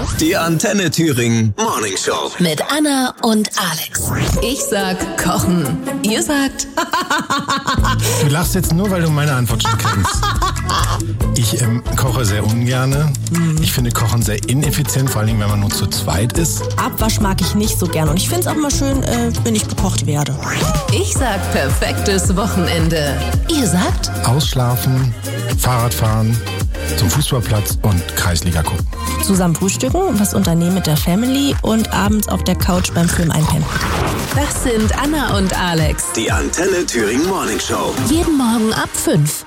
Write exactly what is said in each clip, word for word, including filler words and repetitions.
Die Antenne Thüringen Morning Show. Mit Anna und Alex. Ich sag kochen. Ihr sagt... Du lachst jetzt nur, weil du meine Antwort schon kennst. Ich ähm, koche sehr ungerne. Ich finde Kochen sehr ineffizient, vor allem wenn man nur zu zweit ist. Abwasch mag ich nicht so gern und ich finde es auch mal schön, äh, wenn ich gekocht werde. Ich sag perfektes Wochenende. Ihr sagt... Ausschlafen, Fahrradfahren, zum Fußballplatz und Kreisliga gucken. Zusammen frühstücken, was unternehmen mit der Family und abends auf der Couch beim Film einpennen. Das sind Anna und Alex. Die Antenne Thüringen Morning Show. Jeden Morgen ab fünf.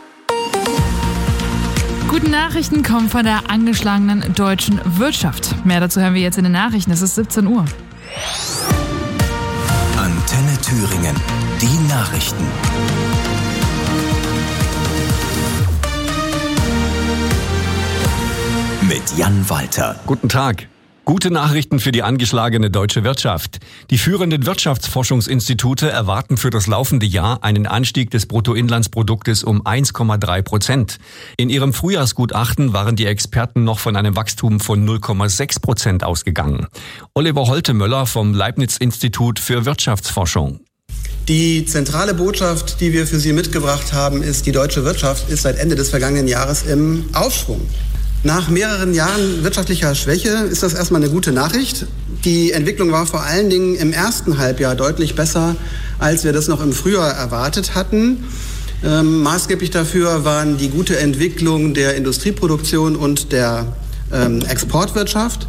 Gute Nachrichten kommen von der angeschlagenen deutschen Wirtschaft. Mehr dazu hören wir jetzt in den Nachrichten. Es ist siebzehn Uhr. Antenne Thüringen. Die Nachrichten. Mit Jan Walter. Guten Tag. Gute Nachrichten für die angeschlagene deutsche Wirtschaft. Die führenden Wirtschaftsforschungsinstitute erwarten für das laufende Jahr einen Anstieg des Bruttoinlandsproduktes um eins Komma drei Prozent. In ihrem Frühjahrsgutachten waren die Experten noch von einem Wachstum von null Komma sechs Prozent ausgegangen. Oliver Holtemöller vom Leibniz-Institut für Wirtschaftsforschung. Die zentrale Botschaft, die wir für Sie mitgebracht haben, ist, die deutsche Wirtschaft ist seit Ende des vergangenen Jahres im Aufschwung. Nach mehreren Jahren wirtschaftlicher Schwäche ist das erstmal eine gute Nachricht. Die Entwicklung war vor allen Dingen im ersten Halbjahr deutlich besser, als wir das noch im Frühjahr erwartet hatten. Ähm, maßgeblich dafür waren die gute Entwicklung der Industrieproduktion und der ähm, Exportwirtschaft.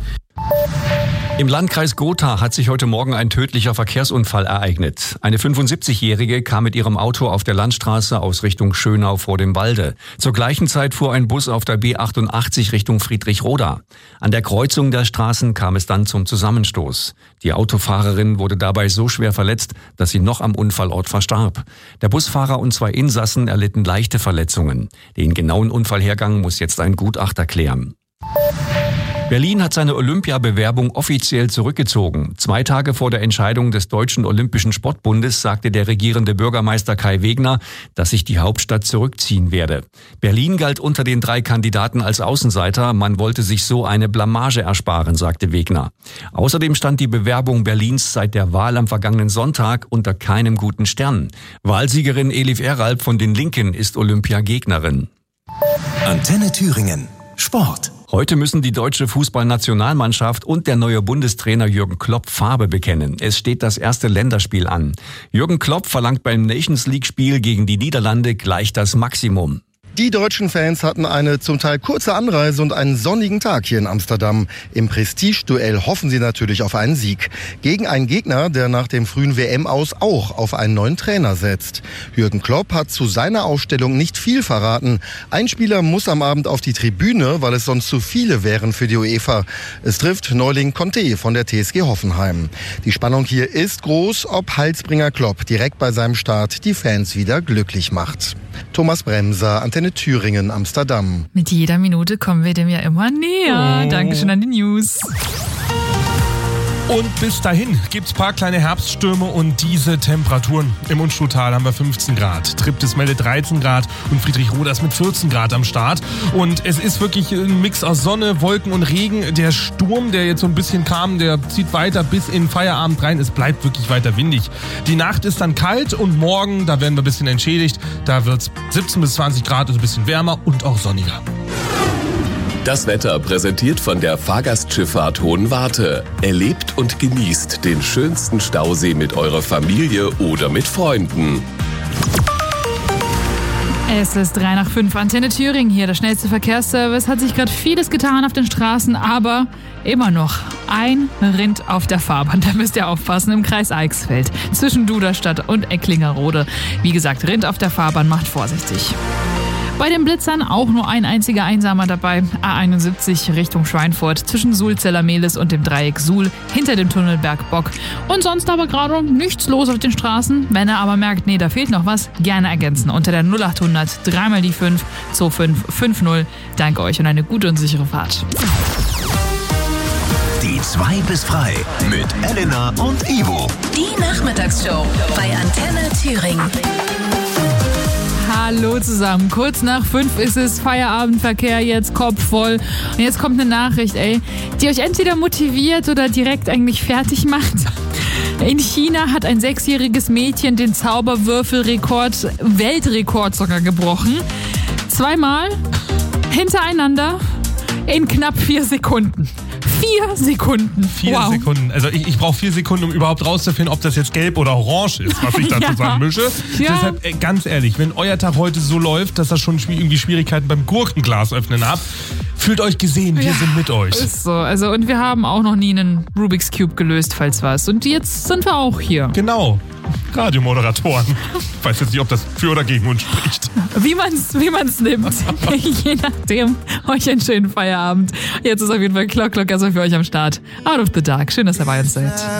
Im Landkreis Gotha hat sich heute Morgen ein tödlicher Verkehrsunfall ereignet. Eine fünfundsiebzigjährige kam mit ihrem Auto auf der Landstraße aus Richtung Schönau vor dem Walde. Zur gleichen Zeit fuhr ein Bus auf der B achtundachtzig Richtung Friedrichroda. An der Kreuzung der Straßen kam es dann zum Zusammenstoß. Die Autofahrerin wurde dabei so schwer verletzt, dass sie noch am Unfallort verstarb. Der Busfahrer und zwei Insassen erlitten leichte Verletzungen. Den genauen Unfallhergang muss jetzt ein Gutachter klären. Berlin hat seine Olympiabewerbung offiziell zurückgezogen. Zwei Tage vor der Entscheidung des Deutschen Olympischen Sportbundes sagte der regierende Bürgermeister Kai Wegner, dass sich die Hauptstadt zurückziehen werde. Berlin galt unter den drei Kandidaten als Außenseiter. Man wollte sich so eine Blamage ersparen, sagte Wegner. Außerdem stand die Bewerbung Berlins seit der Wahl am vergangenen Sonntag unter keinem guten Stern. Wahlsiegerin Elif Eralp von den Linken ist Olympiagegnerin. Antenne Thüringen. Sport. Heute müssen die deutsche Fußballnationalmannschaft und der neue Bundestrainer Jürgen Klopp Farbe bekennen. Es steht das erste Länderspiel an. Jürgen Klopp verlangt beim Nations-League-Spiel gegen die Niederlande gleich das Maximum. Die deutschen Fans hatten eine zum Teil kurze Anreise und einen sonnigen Tag hier in Amsterdam. Im Prestige-Duell hoffen sie natürlich auf einen Sieg. Gegen einen Gegner, der nach dem frühen W M-Aus auch auf einen neuen Trainer setzt. Jürgen Klopp hat zu seiner Aufstellung nicht viel verraten. Ein Spieler muss am Abend auf die Tribüne, weil es sonst zu viele wären für die UEFA. Es trifft Neuling Conte von der T S G Hoffenheim. Die Spannung hier ist groß, ob Heilsbringer Klopp direkt bei seinem Start die Fans wieder glücklich macht. Thomas Bremser, Antenne Thüringen, Amsterdam. Mit jeder Minute kommen wir dem ja immer näher. Oh. Dankeschön an die News. Und bis dahin gibt's ein paar kleine Herbststürme und diese Temperaturen. Im Unstruttal haben wir fünfzehn Grad, Triptis meldet dreizehn Grad und Friedrichroda ist mit vierzehn Grad am Start. Und es ist wirklich ein Mix aus Sonne, Wolken und Regen. Der Sturm, der jetzt so ein bisschen kam, der zieht weiter bis in Feierabend rein. Es bleibt wirklich weiter windig. Die Nacht ist dann kalt und morgen, da werden wir ein bisschen entschädigt. Da wird's siebzehn bis zwanzig Grad, also ein bisschen wärmer und auch sonniger. Das Wetter präsentiert von der Fahrgastschifffahrt Hohenwarte. Erlebt und genießt den schönsten Stausee mit eurer Familie oder mit Freunden. Es ist drei nach fünf, Antenne Thüringen hier, der schnellste Verkehrsservice. Hat sich gerade vieles getan auf den Straßen, aber immer noch ein Rind auf der Fahrbahn. Da müsst ihr aufpassen, im Kreis Eichsfeld, zwischen Duderstadt und Ecklingerode. Wie gesagt, Rind auf der Fahrbahn, macht vorsichtig. Bei den Blitzern auch nur ein einziger Einsamer dabei. A einundsiebzig Richtung Schweinfurt zwischen Sulzeller-Mehlis und dem Dreieck Suhl hinter dem Tunnel Bergbock. Und sonst aber gerade nichts los auf den Straßen. Wenn er aber merkt, nee, da fehlt noch was, gerne ergänzen unter der null achthundert dreimal die fünf zwei fünf fünf null. Danke euch und eine gute und sichere Fahrt. Die zwei bis frei mit Elena und Ivo. Die Nachmittagsshow bei Antenne Thüringen. Hallo zusammen. Kurz nach fünf ist es, Feierabendverkehr, jetzt Kopf voll. Und jetzt kommt eine Nachricht, ey, die euch entweder motiviert oder direkt eigentlich fertig macht. In China hat ein sechsjähriges Mädchen den Zauberwürfelrekord, Weltrekord sogar gebrochen. Zweimal hintereinander in knapp vier Sekunden. Vier Sekunden. Vier wow. Sekunden. Also ich, ich brauche vier Sekunden, um überhaupt rauszufinden, ob das jetzt gelb oder orange ist, was ich da ja. zusammenmische. Ja. Deshalb, äh, ganz ehrlich, wenn euer Tag heute so läuft, dass ihr schon irgendwie Schwierigkeiten beim Gurkenglas öffnen habt, fühlt euch gesehen, wir ja, sind mit euch. Ist so. Also, und wir haben auch noch nie einen Rubik's Cube gelöst, falls was. Und jetzt sind wir auch hier. Genau. Radiomoderatoren. Ich weiß jetzt nicht, ob das für oder gegen uns spricht. Wie man es wie man's nimmt. Je nachdem. Euch einen schönen Feierabend. Jetzt ist auf jeden Fall Clock Clock also für euch am Start. Out of the Dark. Schön, dass ihr bei uns seid.